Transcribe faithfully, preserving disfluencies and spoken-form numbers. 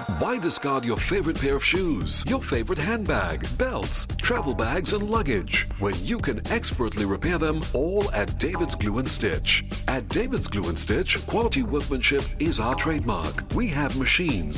Why discard your favorite pair of shoes, your favorite handbag, belts, travel bags and luggage when you can expertly repair them all at David's Glue and Stitch? At David's Glue and Stitch, quality workmanship is our trademark. We have machines